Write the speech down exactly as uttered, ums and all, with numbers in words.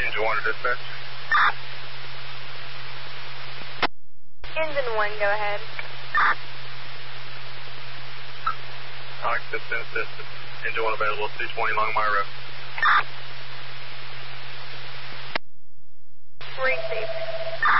Engine one to dispatch. Engine one, go ahead. Hawk, this is Engine one available, two twenty Long Mile Road.